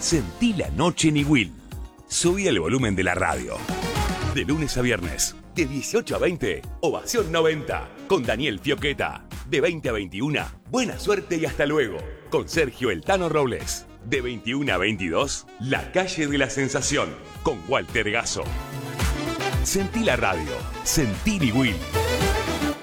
Sentí la noche en Iguil. Subí el volumen de la radio. De lunes a viernes, de 18 a 20, Ovación 90, con Daniel Fioqueta. De 20 a 21, Buena Suerte y Hasta Luego, con Sergio El Tano Robles. De 21 a 22, La Calle de la Sensación, con Walter Gasso. Sentí la radio, sentí Iguil.